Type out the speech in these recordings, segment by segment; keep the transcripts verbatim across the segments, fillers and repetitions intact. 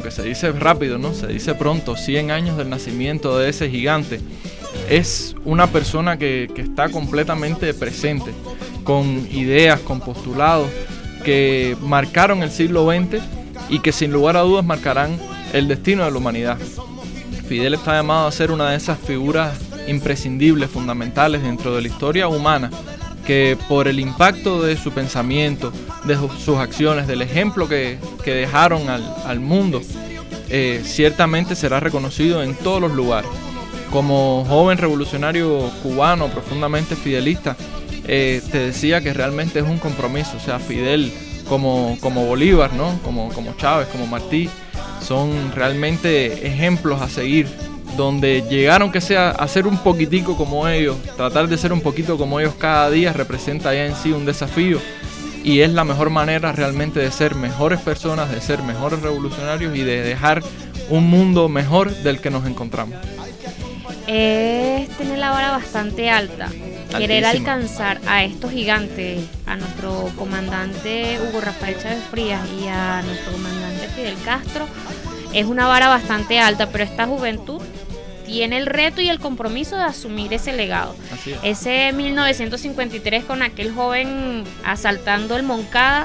que se dice rápido, ¿no? Se dice pronto, cien años del nacimiento de ese gigante. Es una persona que, que está completamente presente, con ideas, con postulados que marcaron el siglo veinte y que sin lugar a dudas marcarán el destino de la humanidad. Fidel está llamado a ser una de esas figuras imprescindibles, fundamentales dentro de la historia humana, que por el impacto de su pensamiento, de sus acciones, del ejemplo que, que dejaron al, al mundo, eh, ciertamente será reconocido en todos los lugares. Como joven revolucionario cubano profundamente fidelista, eh, te decía que realmente es un compromiso. O sea, Fidel como, como Bolívar, ¿no? como, como Chávez, como Martí, son realmente ejemplos a seguir, donde llegaron que sea a ser un poquitico como ellos. Tratar de ser un poquito como ellos cada día representa ya en sí un desafío, y es la mejor manera realmente de ser mejores personas, de ser mejores revolucionarios y de dejar un mundo mejor del que nos encontramos. Es tener la vara bastante alta, Altísima. Querer alcanzar a estos gigantes, a nuestro comandante Hugo Rafael Chávez Frías y a nuestro comandante Fidel Castro, es una vara bastante alta, pero esta juventud tiene el reto y el compromiso de asumir ese legado. Así es. Ese mil novecientos cincuenta y tres con aquel joven asaltando el Moncada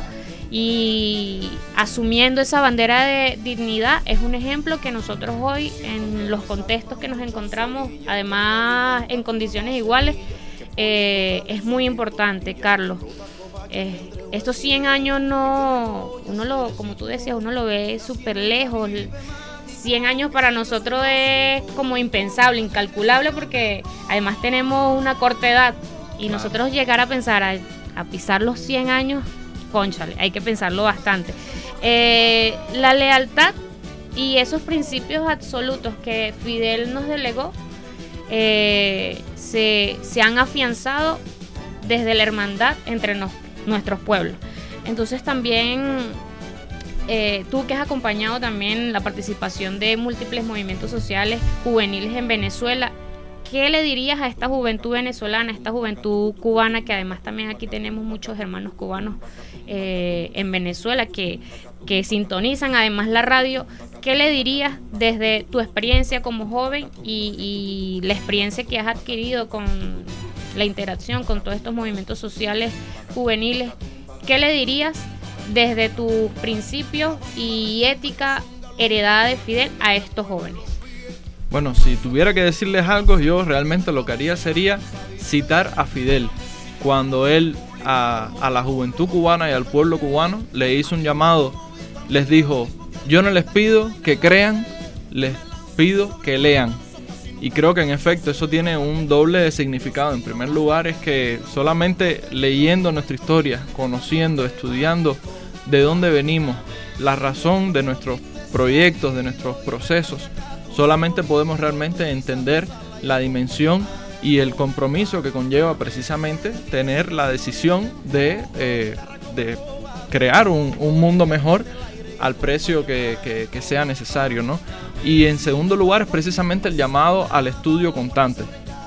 y asumiendo esa bandera de dignidad es un ejemplo que nosotros hoy, en los contextos que nos encontramos, además en condiciones iguales, eh, es muy importante, Carlos. Eh, estos cien años no, uno lo, como tú decías, uno lo ve súper lejos. cien años para nosotros es como impensable, incalculable, porque además tenemos una corta edad y claro. Nosotros llegar a pensar a, a pisar los cien años, cónchale, hay que pensarlo bastante. Eh, la lealtad y esos principios absolutos que Fidel nos delegó eh, se, se han afianzado desde la hermandad entre nos, nuestros pueblos. Entonces también eh, tú que has acompañado también la participación de múltiples movimientos sociales juveniles en Venezuela, ¿qué le dirías a esta juventud venezolana, a esta juventud cubana, que además también aquí tenemos muchos hermanos cubanos eh, en Venezuela que, que sintonizan además la radio? ¿Qué le dirías desde tu experiencia como joven y, y la experiencia que has adquirido con la interacción con todos estos movimientos sociales juveniles? ¿Qué le dirías desde tus principios y ética heredada de Fidel a estos jóvenes? Bueno, si tuviera que decirles algo, yo realmente lo que haría sería citar a Fidel, cuando él a, a la juventud cubana y al pueblo cubano le hizo un llamado, les dijo: yo no les pido que crean, les pido que lean. Y creo que en efecto eso tiene un doble significado. En primer lugar es que solamente leyendo nuestra historia, conociendo, estudiando de dónde venimos, la razón de nuestros proyectos, de nuestros procesos, solamente podemos realmente entender la dimensión y el compromiso que conlleva precisamente tener la decisión de, eh, de crear un, un mundo mejor al precio que, que, que sea necesario, ¿no? Y en segundo lugar es precisamente el llamado al estudio constante.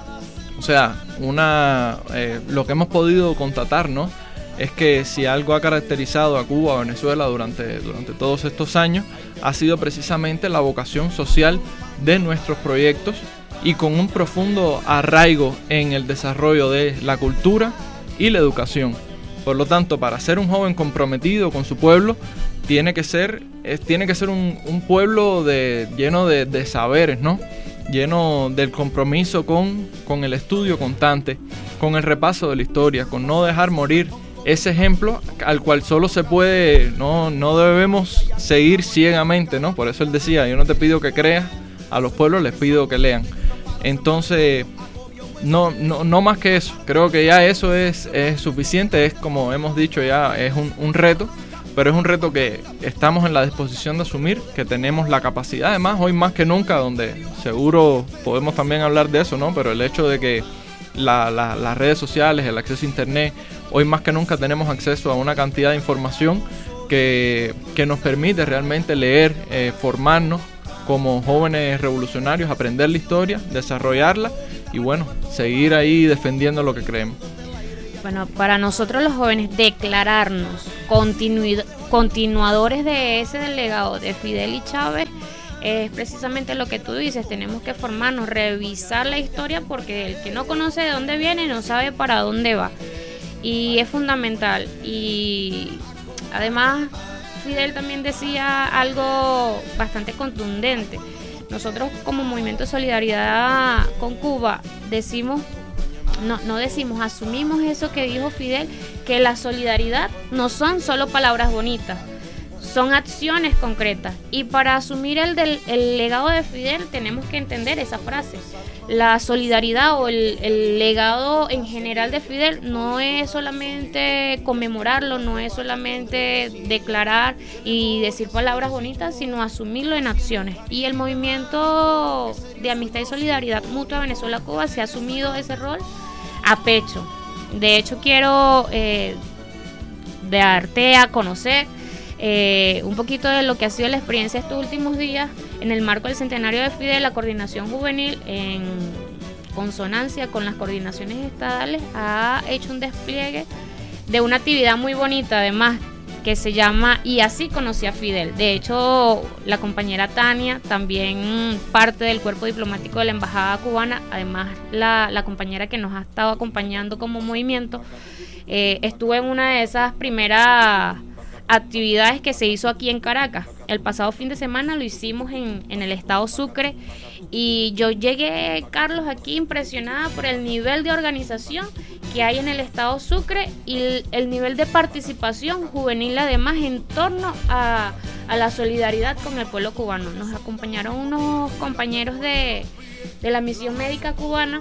O sea, una eh, lo que hemos podido constatar, ¿no?, es que si algo ha caracterizado a Cuba o a Venezuela durante, durante todos estos años, ha sido precisamente la vocación social de nuestros proyectos y con un profundo arraigo en el desarrollo de la cultura y la educación. Por lo tanto, para ser un joven comprometido con su pueblo, tiene que ser, es, tiene que ser un, un pueblo de, lleno de, de saberes, ¿no?, lleno del compromiso con, con el estudio constante, con el repaso de la historia, con no dejar morir ese ejemplo al cual solo se puede, no, no debemos seguir ciegamente, ¿no? Por eso él decía: yo no te pido que creas, a los pueblos les pido que lean. Entonces, no, no, no más que eso, creo que ya eso es, es suficiente. Es, como hemos dicho ya, es un, un reto, pero es un reto que estamos en la disposición de asumir, que tenemos la capacidad, además hoy más que nunca, donde seguro podemos también hablar de eso, ¿no? Pero el hecho de que la, la, las redes sociales, el acceso a internet, hoy más que nunca tenemos acceso a una cantidad de información que, que nos permite realmente leer, eh, formarnos como jóvenes revolucionarios, aprender la historia, desarrollarla y bueno, seguir ahí defendiendo lo que creemos. Bueno, para nosotros los jóvenes, declararnos continuidad, continuadores de ese legado de Fidel y Chávez, es precisamente lo que tú dices, tenemos que formarnos, revisar la historia, porque el que no conoce de dónde viene no sabe para dónde va, y es fundamental. Y además Fidel también decía algo bastante contundente. Nosotros como Movimiento de Solidaridad con Cuba decimos, no, no decimos, asumimos eso que dijo Fidel, que la solidaridad no son solo palabras bonitas, son acciones concretas. Y para asumir el, del, el legado de Fidel tenemos que entender esa frase. La solidaridad o el, el legado en general de Fidel no es solamente conmemorarlo, no es solamente declarar y decir palabras bonitas, sino asumirlo en acciones. Y el movimiento de amistad y solidaridad mutua Venezuela-Cuba se ha asumido ese rol a pecho. De hecho, quiero eh, darte a conocer Eh, un poquito de lo que ha sido la experiencia estos últimos días en el marco del centenario de Fidel. La coordinación juvenil, en consonancia con las coordinaciones estadales, ha hecho un despliegue de una actividad muy bonita, además, que se llama Y así conocí a Fidel. De hecho, la compañera Tania, también parte del cuerpo diplomático de la embajada cubana, además la, la compañera que nos ha estado acompañando como movimiento, eh, estuvo en una de esas primeras actividades que se hizo aquí en Caracas. El pasado fin de semana lo hicimos en, en el estado Sucre, y yo llegué, Carlos, aquí impresionada por el nivel de organización que hay en el estado Sucre y el, el nivel de participación juvenil, además, en torno a, a la solidaridad con el pueblo cubano. Nos acompañaron unos compañeros de, de la misión médica cubana,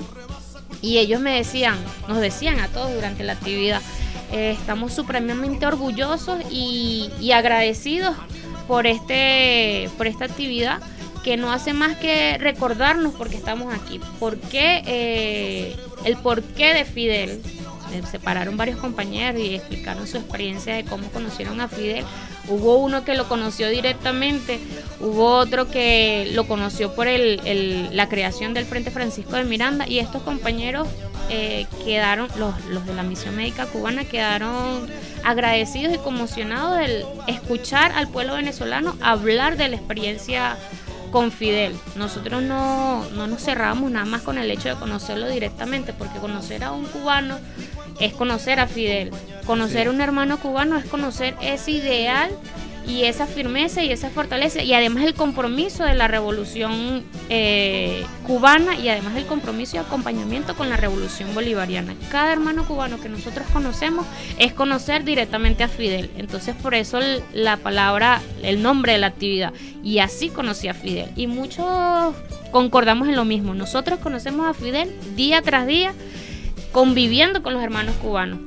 y ellos me decían, nos decían a todos durante la actividad, Eh, estamos supremamente orgullosos y, y agradecidos por este por esta actividad, que no hace más que recordarnos por qué estamos aquí, por qué, eh, el porqué de Fidel. Eh, se pararon varios compañeros y explicaron su experiencia de cómo conocieron a Fidel. Hubo uno que lo conoció directamente, hubo otro que lo conoció por el, el, la creación del Frente Francisco de Miranda, y estos compañeros eh, quedaron, los, los de la misión médica cubana, quedaron agradecidos y conmocionados del escuchar al pueblo venezolano hablar de la experiencia con Fidel. Nosotros no, no nos cerramos nada más con el hecho de conocerlo directamente, porque conocer a un cubano es conocer a Fidel. Conocer sí. a un hermano cubano es conocer ese ideal y esa firmeza y esa fortaleza, y además el compromiso de la revolución eh, cubana, y además el compromiso y acompañamiento con la revolución bolivariana. Cada hermano cubano que nosotros conocemos es conocer directamente a Fidel. Entonces, por eso el, la palabra, el nombre de la actividad, Y así conocí a Fidel. Y muchos concordamos en lo mismo. Nosotros conocemos a Fidel día tras día, conviviendo con los hermanos cubanos.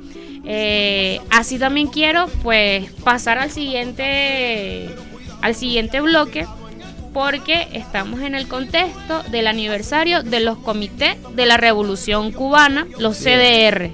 Eh, así también quiero pues pasar al siguiente al siguiente bloque, porque estamos en el contexto del aniversario de los comités de la Revolución Cubana, los C D R.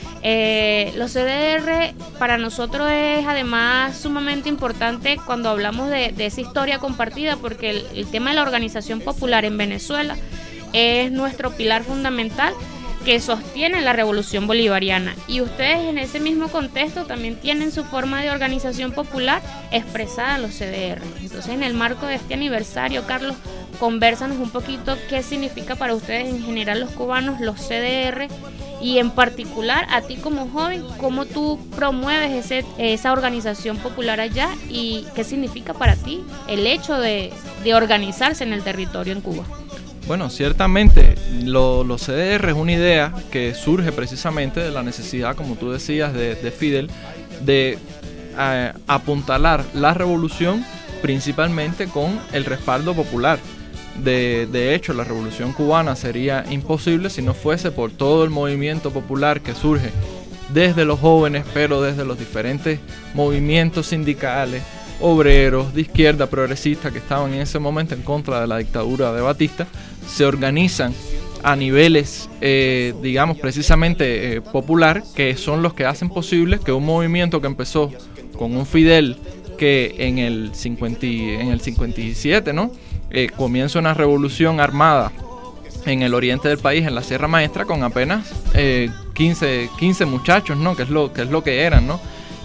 Eh, los C D R para nosotros es además sumamente importante cuando hablamos de, de esa historia compartida, porque el, el tema de la organización popular en Venezuela es nuestro pilar fundamental que sostiene la revolución bolivariana, y ustedes en ese mismo contexto también tienen su forma de organización popular expresada en los C D R. Entonces, en el marco de este aniversario, Carlos, convérsanos un poquito qué significa para ustedes en general los cubanos los C D R, y en particular a ti como joven, cómo tú promueves ese, esa organización popular allá, y qué significa para ti el hecho de, de organizarse en el territorio en Cuba. Bueno, ciertamente lo, los C D R es una idea que surge precisamente de la necesidad, como tú decías, de, de Fidel, de eh, apuntalar la revolución principalmente con el respaldo popular. De, de hecho, la revolución cubana sería imposible si no fuese por todo el movimiento popular que surge desde los jóvenes, pero desde los diferentes movimientos sindicales, obreros, de izquierda, progresistas, que estaban en ese momento en contra de la dictadura de Batista. Se organizan a niveles, eh, digamos, precisamente eh, popular, que son los que hacen posible que un movimiento que empezó con un Fidel que en el, cincuenta, en el cincuenta y siete, ¿no? Eh, comienza una revolución armada en el oriente del país, en la Sierra Maestra, con apenas eh, quince, quince muchachos, ¿no? Que es lo, que es lo que eran, ¿no?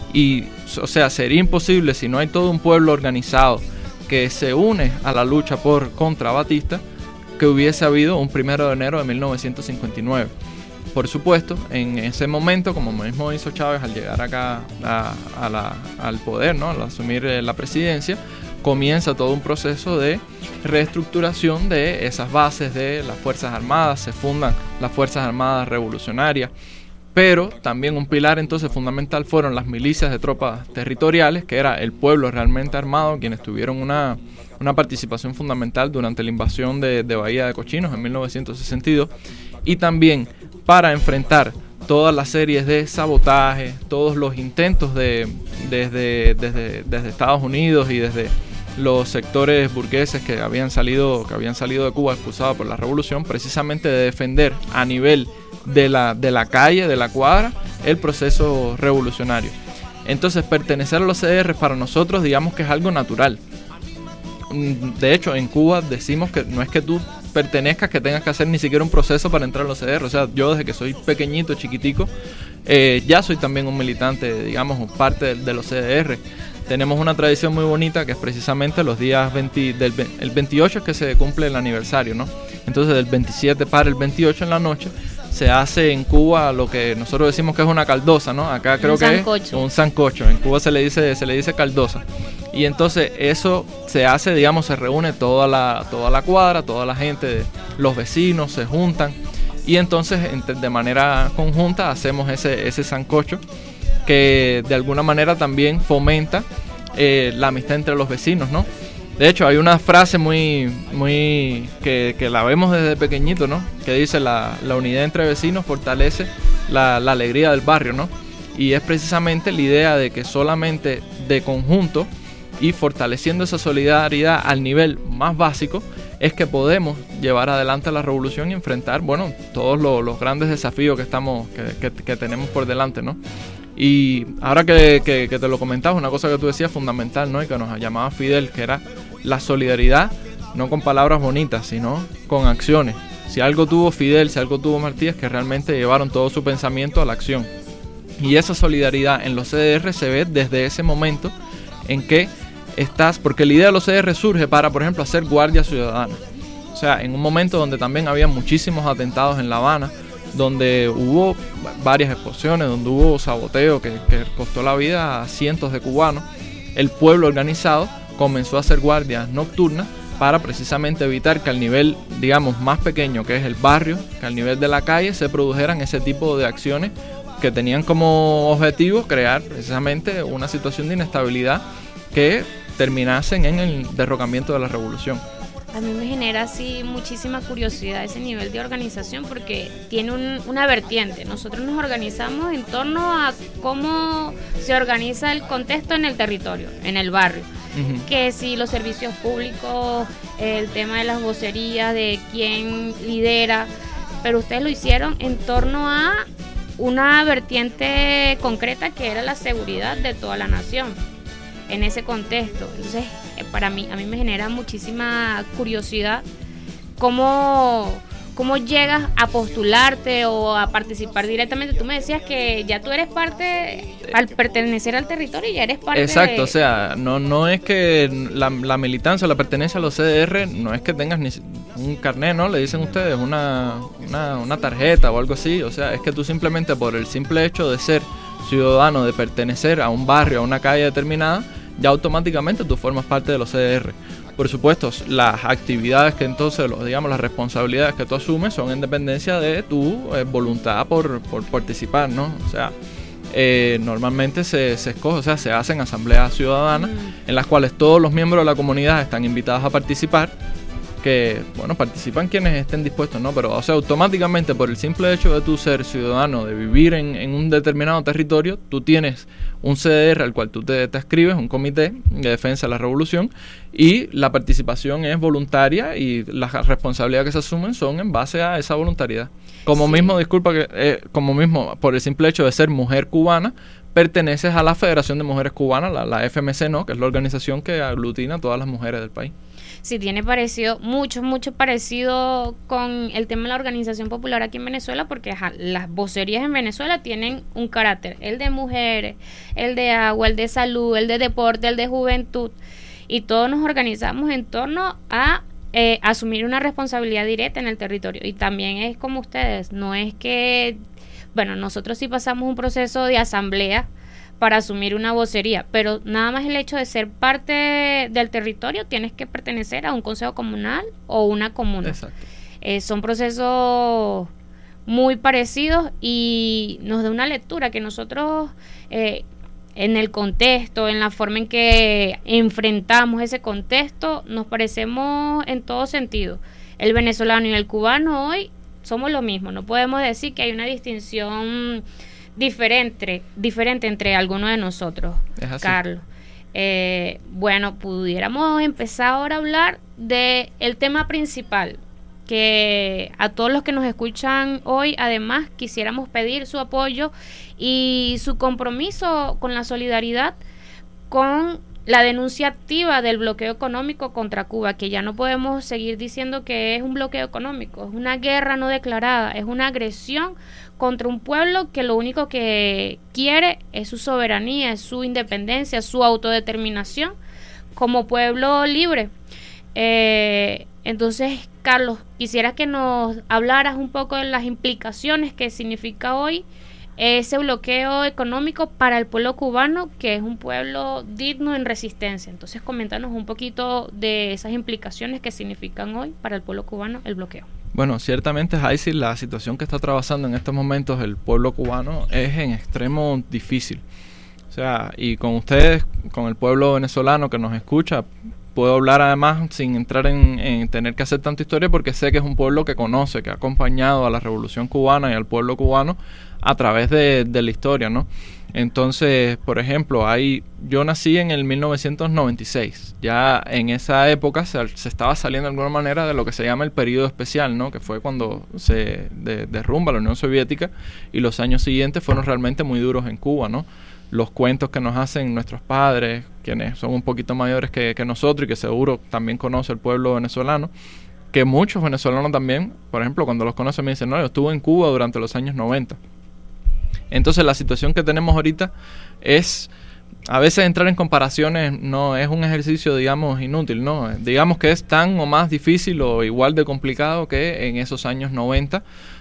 Y, o sea, sería imposible si no hay todo un pueblo organizado que se une a la lucha por contra Batista, que hubiese habido un primero de enero de mil novecientos cincuenta y nueve. Por supuesto, en ese momento, como mismo hizo Chávez al llegar acá a, a la, al poder, ¿no? Al asumir la presidencia, comienza todo un proceso de reestructuración de esas bases de las Fuerzas Armadas, se fundan las Fuerzas Armadas Revolucionarias, pero también un pilar entonces fundamental fueron las milicias de tropas territoriales, que era el pueblo realmente armado, quienes tuvieron una, una participación fundamental durante la invasión de, de Bahía de Cochinos en mil novecientos sesenta y dos, y también para enfrentar todas las series de sabotaje, todos los intentos de desde, desde, desde Estados Unidos y desde los sectores burgueses que habían salido, que habían salido de Cuba expulsados por la revolución, precisamente de defender a nivel de la, de la calle, de la cuadra, el proceso revolucionario. Entonces, pertenecer a los C D R para nosotros, digamos que es algo natural. De hecho, en Cuba decimos que no es que tú pertenezcas, que tengas que hacer ni siquiera un proceso para entrar a los C D R. O sea, yo desde que soy pequeñito, chiquitico, eh, ya soy también un militante, digamos, parte de, de los C D R. Tenemos una tradición muy bonita que es precisamente los días veinte, del, el veintiocho es que se cumple el aniversario, ¿no? Entonces, del veintisiete para el veintiocho en la noche se hace en Cuba lo que nosotros decimos que es una caldosa, ¿no? Acá creo un que sancocho. es un sancocho. En Cuba se le dice se le dice caldosa. Y entonces eso se hace, digamos, se reúne toda la toda la cuadra, toda la gente, de, los vecinos se juntan y entonces de manera conjunta hacemos ese ese sancocho que de alguna manera también fomenta eh, la amistad entre los vecinos, ¿no? De hecho, hay una frase muy, muy que, que la vemos desde pequeñito, ¿no? Que dice la, la unidad entre vecinos fortalece la, la alegría del barrio, ¿no? Y es precisamente la idea de que solamente de conjunto y fortaleciendo esa solidaridad al nivel más básico es que podemos llevar adelante la revolución y enfrentar, bueno, todos los, los grandes desafíos que estamos, que, que, que tenemos por delante, ¿no? Y ahora que, que, que te lo comentabas, una cosa que tú decías fundamental, ¿no? Y que nos llamaba Fidel, que era la solidaridad, no con palabras bonitas, sino con acciones. Si algo tuvo Fidel, si algo tuvo Martí, es que realmente llevaron todo su pensamiento a la acción. Y esa solidaridad en los C D R se ve desde ese momento en que estás, porque la idea de los C D R surge para, por ejemplo, hacer guardia ciudadana. O sea, en un momento donde también había muchísimos atentados en La Habana, donde hubo varias explosiones, donde hubo saboteo que, que costó la vida a cientos de cubanos, el pueblo organizado comenzó a hacer guardias nocturnas para precisamente evitar que al nivel, digamos, más pequeño, que es el barrio, que al nivel de la calle se produjeran ese tipo de acciones que tenían como objetivo crear precisamente una situación de inestabilidad que terminasen en el derrocamiento de la revolución. A mí me genera así muchísima curiosidad ese nivel de organización porque tiene un, una vertiente. Nosotros nos organizamos en torno a cómo se organiza el contexto en el territorio, en el barrio. Uh-huh. Que si los servicios públicos, el tema de las vocerías, de quién lidera, pero ustedes lo hicieron en torno a una vertiente concreta que era la seguridad de toda la nación en ese contexto. Entonces, para mí, a mí me genera muchísima curiosidad cómo, cómo llegas a postularte o a participar directamente. Tú me decías que ya tú eres parte, al pertenecer al territorio, ya eres parte. Exacto, de... o sea, no, no es que la, la militancia o la pertenencia a los C D R, no es que tengas ni un carnet, ¿no? Le dicen ustedes, una, una, una tarjeta o algo así. O sea, es que tú simplemente por el simple hecho de ser ciudadano, de pertenecer a un barrio, a una calle determinada, ya automáticamente tú formas parte de los C D R. Por supuesto, las actividades que entonces, los, digamos, las responsabilidades que tú asumes son en dependencia de tu eh, voluntad por, por participar, ¿no? O sea, eh, normalmente se, se escoge, o sea, se hacen asambleas ciudadanas mm. en las cuales todos los miembros de la comunidad están invitados a participar, que, bueno, participan quienes estén dispuestos, ¿no? Pero, o sea, automáticamente por el simple hecho de tú ser ciudadano, de vivir en, en un determinado territorio, tú tienes un C D R al cual tú te, te escribes, un comité de defensa de la revolución, y la participación es voluntaria y las responsabilidades que se asumen son en base a esa voluntariedad. Como sí. mismo, disculpa, que eh, como mismo, por el simple hecho de ser mujer cubana, perteneces a la Federación de Mujeres Cubanas, la, la F M C, ¿no? Que es la organización que aglutina a todas las mujeres del país. Sí, tiene parecido, mucho, mucho parecido con el tema de la organización popular aquí en Venezuela, porque ajá, las vocerías en Venezuela tienen un carácter, el de mujeres, el de agua, el de salud, el de deporte, el de juventud, y todos nos organizamos en torno a eh, asumir una responsabilidad directa en el territorio. Y también es como ustedes, no es que, bueno, nosotros sí pasamos un proceso de asamblea para asumir una vocería, pero nada más el hecho de ser parte del territorio, tienes que pertenecer a un consejo comunal o una comuna. Exacto. Eh, son procesos muy parecidos y nos da una lectura que nosotros eh, en el contexto, en la forma en que enfrentamos ese contexto, nos parecemos en todo sentido. El venezolano y el cubano hoy somos lo mismo, no podemos decir que hay una distinción diferente, diferente entre algunos de nosotros, Carlos. Eh, bueno, pudiéramos empezar ahora a hablar de el tema principal, que a todos los que nos escuchan hoy, además, quisiéramos pedir su apoyo y su compromiso con la solidaridad con la denuncia activa del bloqueo económico contra Cuba, que ya no podemos seguir diciendo que es un bloqueo económico, es una guerra no declarada, es una agresión contra un pueblo que lo único que quiere es su soberanía, es su independencia, su autodeterminación como pueblo libre. Eh, entonces, Carlos, quisiera que nos hablaras un poco de las implicaciones que significa hoy ese bloqueo económico para el pueblo cubano, que es un pueblo digno en resistencia. Entonces, coméntanos un poquito de esas implicaciones que significan hoy para el pueblo cubano el bloqueo. Bueno, ciertamente, Jaisy, la situación que está atravesando en estos momentos el pueblo cubano es en extremo difícil. O sea, y con ustedes, con el pueblo venezolano que nos escucha, puedo hablar además sin entrar en, en tener que hacer tanta historia, porque sé que es un pueblo que conoce, que ha acompañado a la Revolución Cubana y al pueblo cubano a través de, de la historia, ¿no? Entonces, por ejemplo, hay, yo nací en el mil novecientos noventa y seis. Ya en esa época se, se estaba saliendo de alguna manera de lo que se llama el periodo especial, ¿no? Que fue cuando se de, derrumba la Unión Soviética, y los años siguientes fueron realmente muy duros en Cuba, ¿no? Los cuentos que nos hacen nuestros padres, quienes son un poquito mayores que, que nosotros y que seguro también conoce el pueblo venezolano, que muchos venezolanos también, por ejemplo, cuando los conocen me dicen, no, yo estuve en Cuba durante los años noventa. Entonces la situación que tenemos ahorita es, a veces entrar en comparaciones no es un ejercicio, digamos, inútil, ¿no? Digamos que es tan o más difícil o igual de complicado que en esos años noventa,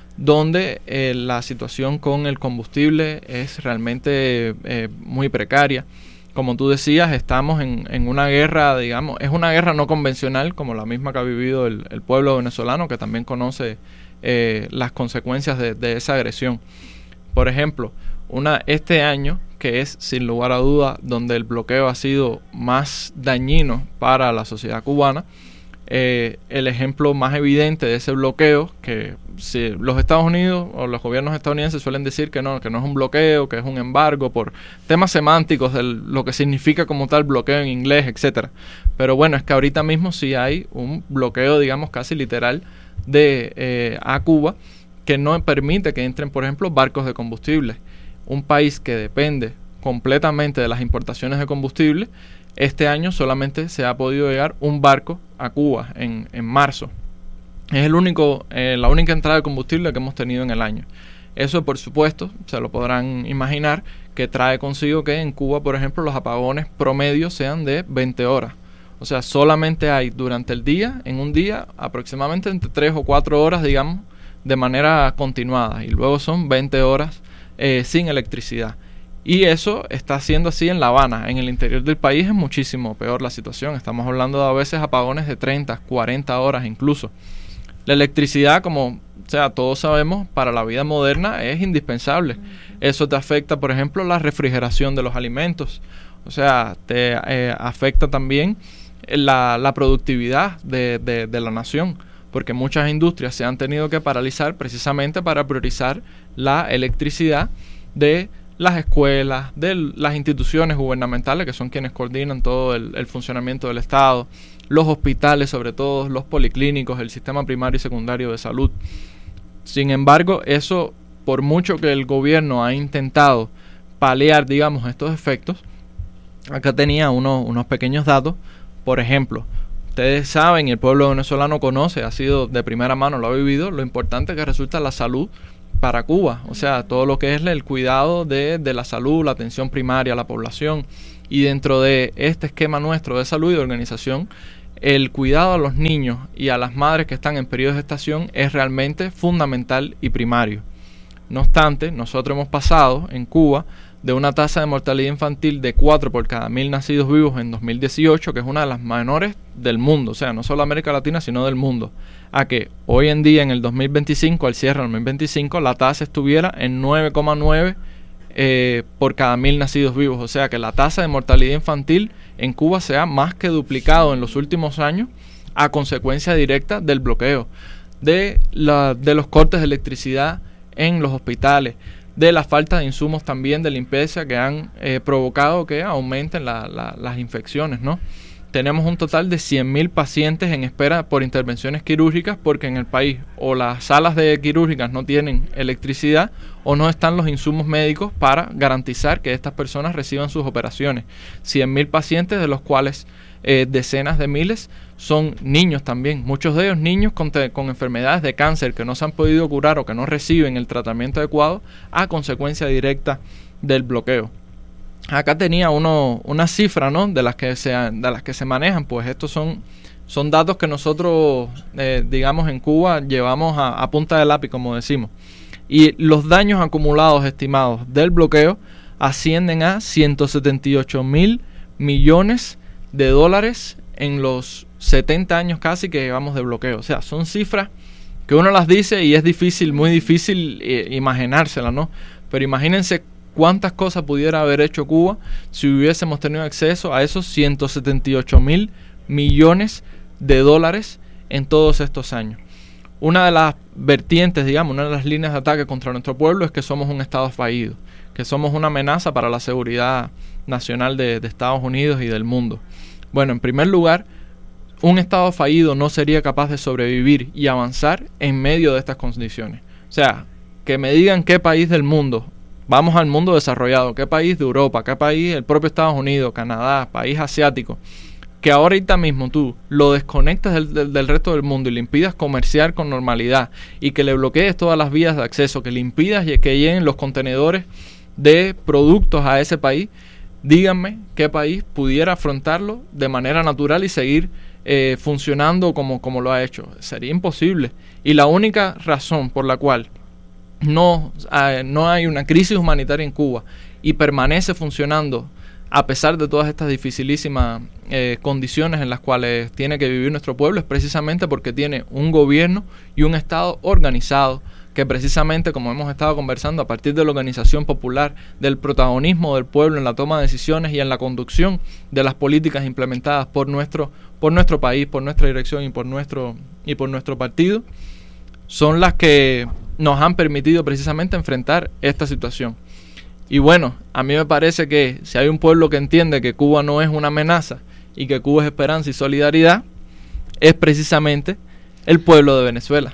donde eh, la situación con el combustible es realmente eh, muy precaria. Como tú decías, estamos en, en una guerra, digamos, es una guerra no convencional, como la misma que ha vivido el, el pueblo venezolano, que también conoce eh, las consecuencias de, de esa agresión. Por ejemplo, una, este año, que es sin lugar a duda donde el bloqueo ha sido más dañino para la sociedad cubana, eh, el ejemplo más evidente de ese bloqueo, que si los Estados Unidos o los gobiernos estadounidenses suelen decir que no, que no es un bloqueo, que es un embargo, por temas semánticos de lo que significa como tal bloqueo en inglés, etcétera. Pero bueno, es que ahorita mismo sí hay un bloqueo, digamos, casi literal de eh, a Cuba, que no permite que entren, por ejemplo, barcos de combustible. Un país que depende completamente de las importaciones de combustible, este año solamente se ha podido llegar un barco a Cuba en, en marzo. Es el único, eh, la única entrada de combustible que hemos tenido en el año. Eso, por supuesto, se lo podrán imaginar, que trae consigo que en Cuba, por ejemplo, los apagones promedios sean de veinte horas. O sea, solamente hay durante el día, en un día, aproximadamente entre tres o cuatro horas, digamos, de manera continuada, y luego son veinte horas eh, sin electricidad. Y eso está siendo así en La Habana. En el interior del país es muchísimo peor la situación. Estamos hablando de a veces apagones de treinta, cuarenta horas incluso. La electricidad, como o sea, todos sabemos, para la vida moderna es indispensable. Eso te afecta, por ejemplo, la refrigeración de los alimentos. O sea, te eh, afecta también la, la productividad de, de, de la nación, porque muchas industrias se han tenido que paralizar precisamente para priorizar la electricidad de las escuelas, de las instituciones gubernamentales, que son quienes coordinan todo el, el funcionamiento del Estado, los hospitales, sobre todo los policlínicos, el sistema primario y secundario de salud. Sin embargo, eso, por mucho que el gobierno ha intentado paliar, digamos, estos efectos, acá tenía uno, unos pequeños datos. Por ejemplo, ustedes saben y el pueblo venezolano conoce, ha sido de primera mano, lo ha vivido, lo importante que resulta la salud para Cuba, o sea, todo lo que es el cuidado de, de la salud, la atención primaria a la población, y dentro de este esquema nuestro de salud y de organización, el cuidado a los niños y a las madres que están en periodo de gestación es realmente fundamental y primario. No obstante, nosotros hemos pasado en Cuba de una tasa de mortalidad infantil de cuatro por cada mil nacidos vivos en dos mil dieciocho, que es una de las menores del mundo, o sea, no solo América Latina, sino del mundo, a que hoy en día, en el dos mil veinticinco, al cierre del dos mil veinticinco, la tasa estuviera en nueve coma nueve eh, por cada mil nacidos vivos, o sea, que la tasa de mortalidad infantil en Cuba se ha más que duplicado en los últimos años a consecuencia directa del bloqueo, de, la, de los cortes de electricidad en los hospitales, de la falta de insumos también de limpieza que han eh, provocado que aumenten la, la, las infecciones, ¿no? Tenemos un total de cien mil pacientes en espera por intervenciones quirúrgicas porque en el país o las salas de quirúrgicas no tienen electricidad o no están los insumos médicos para garantizar que estas personas reciban sus operaciones. cien mil pacientes, de los cuales eh, decenas de miles son niños también, muchos de ellos niños con, te, con enfermedades de cáncer que no se han podido curar o que no reciben el tratamiento adecuado a consecuencia directa del bloqueo. Acá tenía uno una cifra, ¿no?, de las que se de las que se manejan, pues estos son son datos que nosotros eh, digamos en Cuba llevamos a, a punta de lápiz, como decimos, y los daños acumulados estimados del bloqueo ascienden a ciento setenta y ocho mil millones de dólares en los setenta años casi que llevamos de bloqueo. O sea, son cifras que uno las dice y es difícil, muy difícil eh, imaginárselas, ¿no? Pero imagínense cuántas cosas pudiera haber hecho Cuba si hubiésemos tenido acceso a esos ciento setenta y ocho mil millones de dólares en todos estos años. Una de las vertientes, digamos, una de las líneas de ataque contra nuestro pueblo es que somos un Estado fallido, que somos una amenaza para la seguridad nacional de, de Estados Unidos y del mundo. Bueno, en primer lugar, un Estado fallido no sería capaz de sobrevivir y avanzar en medio de estas condiciones. O sea, que me digan qué país del mundo, vamos al mundo desarrollado, qué país de Europa, qué país, el propio Estados Unidos, Canadá, país asiático, que ahorita mismo tú lo desconectas del, del, del resto del mundo y le impidas comerciar con normalidad y que le bloquees todas las vías de acceso, que le impidas que lleguen los contenedores de productos a ese país, díganme qué país pudiera afrontarlo de manera natural y seguir eh, funcionando como, como lo ha hecho. Sería imposible. Y la única razón por la cual no, eh, no hay una crisis humanitaria en Cuba y permanece funcionando a pesar de todas estas dificilísimas eh, condiciones en las cuales tiene que vivir nuestro pueblo, es precisamente porque tiene un gobierno y un Estado organizado, que precisamente, como hemos estado conversando, a partir de la organización popular, del protagonismo del pueblo en la toma de decisiones y en la conducción de las políticas implementadas por nuestro, por nuestro país, por nuestra dirección y por nuestro, y por nuestro partido, son las que nos han permitido precisamente enfrentar esta situación. Y bueno, a mí me parece que si hay un pueblo que entiende que Cuba no es una amenaza y que Cuba es esperanza y solidaridad, es precisamente el pueblo de Venezuela.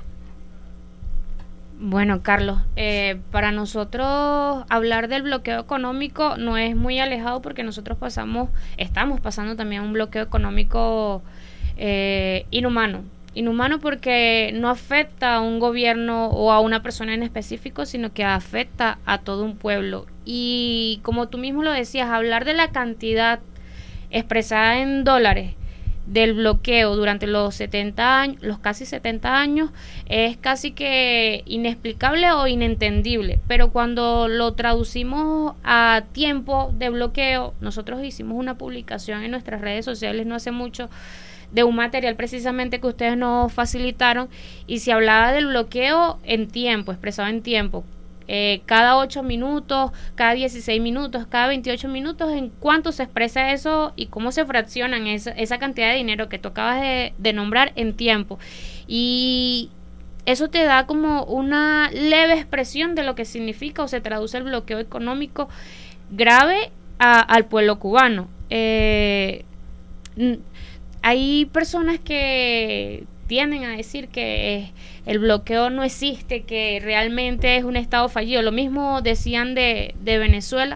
Bueno, Carlos, eh, para nosotros hablar del bloqueo económico no es muy alejado porque nosotros pasamos, estamos pasando también un bloqueo económico eh, inhumano. Inhumano porque no afecta a un gobierno o a una persona en específico, sino que afecta a todo un pueblo. Y como tú mismo lo decías, hablar de la cantidad expresada en dólares del bloqueo durante los setenta años, los casi setenta años, es casi que inexplicable o inentendible. Pero cuando lo traducimos a tiempo de bloqueo, nosotros hicimos una publicación en nuestras redes sociales no hace mucho de un material precisamente que ustedes nos facilitaron, y se hablaba del bloqueo en tiempo, expresado en tiempo, eh, cada ocho minutos, cada dieciséis minutos, cada veintiocho minutos, en cuánto se expresa eso y cómo se fraccionan esa, esa cantidad de dinero que tú acabas de, de nombrar en tiempo. Y eso te da como una leve expresión de lo que significa o se traduce el bloqueo económico grave a, al pueblo cubano. Eh, Hay personas que tienden a decir que el bloqueo no existe, que realmente es un Estado fallido. Lo mismo decían de, de Venezuela,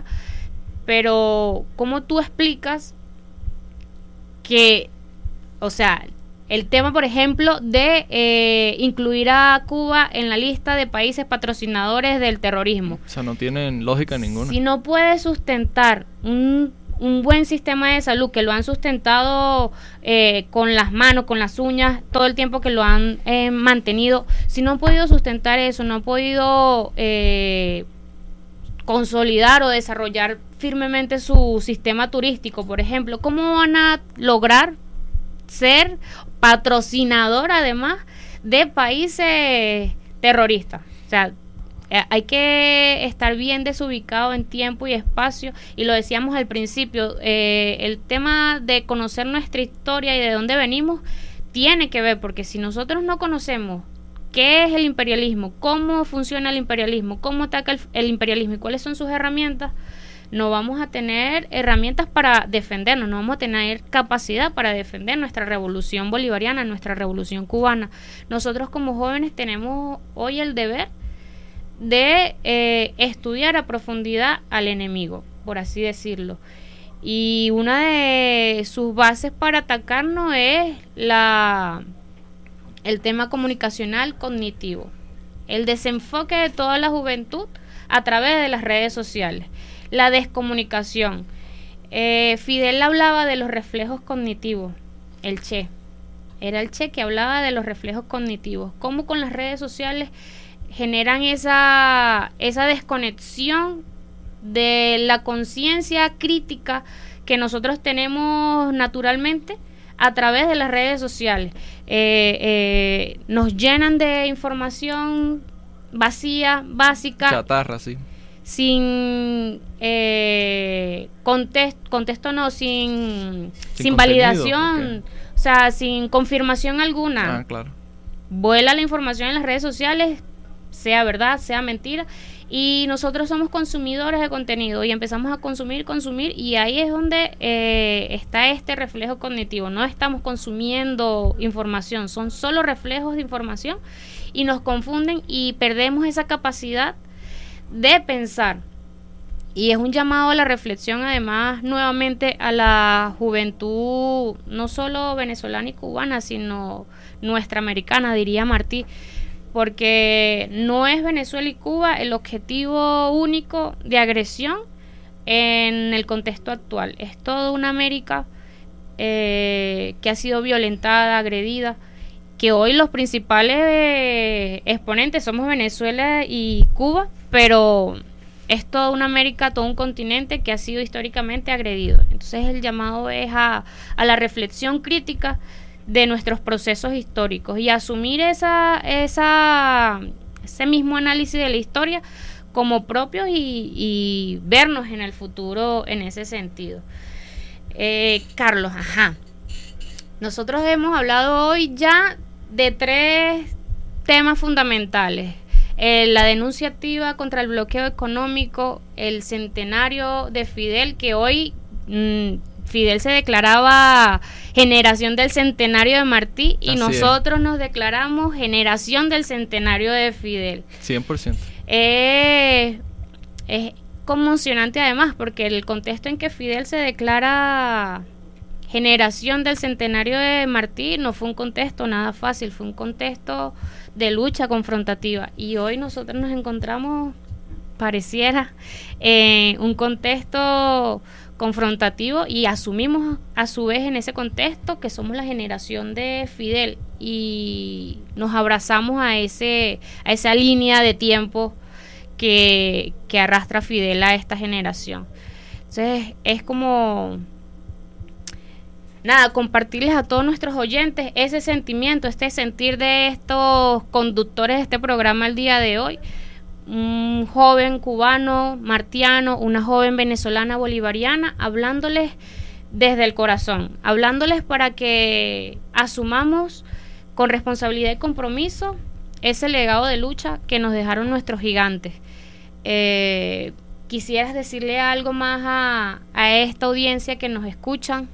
pero ¿cómo tú explicas que, o sea, el tema, por ejemplo, de eh, incluir a Cuba en la lista de países patrocinadores del terrorismo. O sea, no tienen lógica ninguna. Si no puede sustentar un, un buen sistema de salud, que lo han sustentado eh, con las manos, con las uñas, todo el tiempo que lo han eh, mantenido, si no han podido sustentar eso, no han podido eh, consolidar o desarrollar firmemente su sistema turístico, por ejemplo, ¿cómo van a lograr ser patrocinador además de países terroristas? O sea, eh, hay que estar bien desubicado en tiempo y espacio, y lo decíamos al principio, eh, el tema de conocer nuestra historia y de dónde venimos tiene que ver, porque si nosotros no conocemos qué es el imperialismo, cómo funciona el imperialismo, cómo ataca el, el imperialismo y cuáles son sus herramientas, no vamos a tener herramientas para defendernos, no vamos a tener capacidad para defender nuestra revolución bolivariana, nuestra revolución cubana. Nosotros como jóvenes tenemos hoy el deber de eh, estudiar a profundidad al enemigo, por así decirlo. Y una de sus bases para atacarnos es la, el tema comunicacional cognitivo, el desenfoque de toda la juventud a través de las redes sociales. La descomunicación. Eh, Fidel hablaba de los reflejos cognitivos, el Che. Era el Che que hablaba de los reflejos cognitivos. Cómo con las redes sociales generan esa, esa desconexión de la conciencia crítica que nosotros tenemos naturalmente a través de las redes sociales. Eh, eh, nos llenan de información vacía, básica. Chatarra, sí. Sin eh, contexto, contexto no, sin, sin, sin validación, okay. O sea, sin confirmación alguna. Ah, claro. Vuela la información en las redes sociales, sea verdad, sea mentira, y nosotros somos consumidores de contenido y empezamos a consumir, consumir, y ahí es donde eh, está este reflejo cognitivo. No estamos consumiendo información, son solo reflejos de información y nos confunden y perdemos esa capacidad de pensar. Y es un llamado a la reflexión, además, nuevamente a la juventud, no solo venezolana y cubana, sino nuestra americana, diría Martí, porque no es Venezuela y Cuba el objetivo único de agresión en el contexto actual. Es toda una América eh, que ha sido violentada, agredida, que hoy los principales eh, exponentes somos Venezuela y Cuba, pero es toda una América, todo un continente que ha sido históricamente agredido. Entonces el llamado es a, a la reflexión crítica de nuestros procesos históricos y asumir esa, esa, ese mismo análisis de la historia como propios y, y vernos en el futuro en ese sentido. Eh, Carlos, ajá. Nosotros hemos hablado hoy ya de tres temas fundamentales. Eh, la denuncia activa contra el bloqueo económico, el centenario de Fidel, que hoy mmm, Fidel se declaraba generación del centenario de Martí y Así nosotros es. nos declaramos generación del centenario de Fidel. cien por ciento. Eh, es conmocionante además porque el contexto en que Fidel se declara generación del centenario de Martí no fue un contexto nada fácil, fue un contexto de lucha confrontativa, y hoy nosotros nos encontramos, pareciera, en un contexto confrontativo y asumimos a su vez en ese contexto que somos la generación de Fidel y nos abrazamos a ese a esa línea de tiempo que, que arrastra Fidel a esta generación. Entonces es como nada, compartirles a todos nuestros oyentes ese sentimiento, este sentir de estos conductores de este programa el día de hoy. Un joven cubano, martiano, una joven venezolana bolivariana, hablándoles desde el corazón, hablándoles para que asumamos con responsabilidad y compromiso ese legado de lucha que nos dejaron nuestros gigantes. Eh, ¿Quisieras decirle algo más a, a esta audiencia que nos escuchan,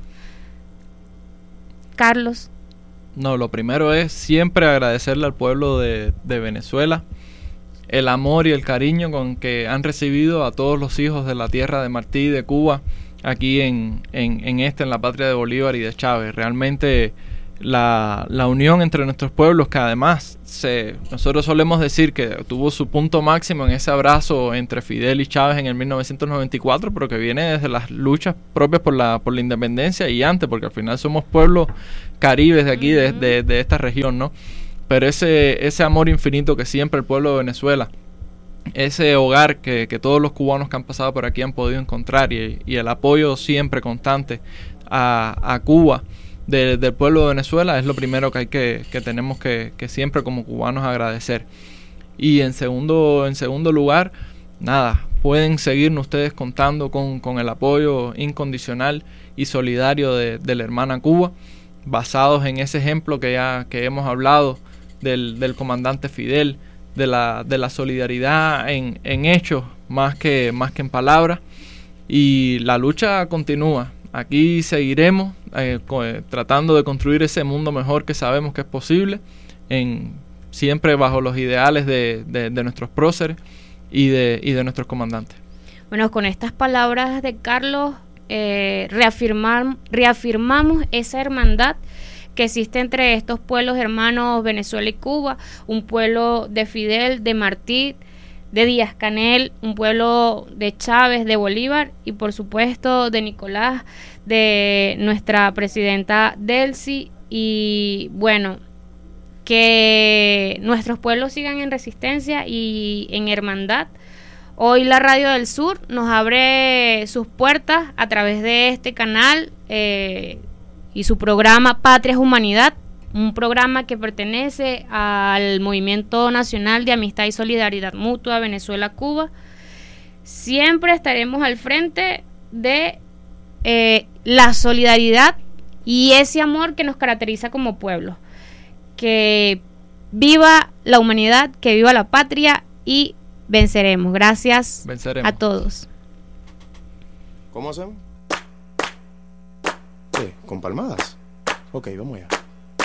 Carlos? No, lo primero es siempre agradecerle al pueblo de, de Venezuela el amor y el cariño con que han recibido a todos los hijos de la tierra de Martí y de Cuba aquí en, en, en este, en la patria de Bolívar y de Chávez. Realmente la, la unión entre nuestros pueblos, que además se, nosotros solemos decir que tuvo su punto máximo en ese abrazo entre Fidel y Chávez en el mil novecientos noventa y cuatro, pero que viene desde las luchas propias por la, por la independencia y antes, porque al final somos pueblos caribes de aquí, de, de, de esta región, ¿no? Pero ese, ese amor infinito que siempre el pueblo de Venezuela, ese hogar que, que todos los cubanos que han pasado por aquí han podido encontrar, y, y el apoyo siempre constante a, a Cuba de, del pueblo de Venezuela, es lo primero que hay que, que tenemos que, que siempre como cubanos agradecer. Y en segundo, en segundo lugar, nada, pueden seguirnos ustedes contando con, con el apoyo incondicional y solidario de, de la hermana Cuba, basados en ese ejemplo que ya que hemos hablado del, del comandante Fidel, de la, de la solidaridad en, en hechos más que, más que en palabras. Y la lucha continúa. Aquí seguiremos eh, co tratando de construir ese mundo mejor que sabemos que es posible, en, siempre bajo los ideales de, de, de nuestros próceres y de, y de nuestros comandantes. Bueno, con estas palabras de Carlos, eh, reafirmar, reafirmamos esa hermandad que existe entre estos pueblos hermanos Venezuela y Cuba, un pueblo de Fidel, de Martí, de Díaz Canel, un pueblo de Chávez, de Bolívar y por supuesto de Nicolás, de nuestra presidenta Delcy. Y bueno, que nuestros pueblos sigan en resistencia y en hermandad. Hoy la Radio del Sur nos abre sus puertas a través de este canal eh, y su programa Patria es Humanidad, un programa que pertenece al Movimiento Nacional de Amistad y Solidaridad Mutua Venezuela-Cuba. Siempre estaremos al frente de eh, la solidaridad y ese amor que nos caracteriza como pueblo. Que viva la humanidad, que viva la patria y venceremos. Gracias venceremos. A todos. ¿Cómo hacemos? ¿Qué? ¿Con palmadas? Ok, vamos allá.